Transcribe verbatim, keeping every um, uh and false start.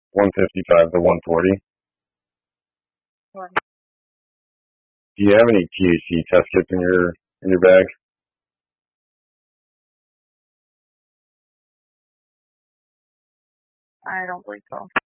one fifty-five to one forty. What? Do you have any T H C test kits in your in your bag? I don't believe so.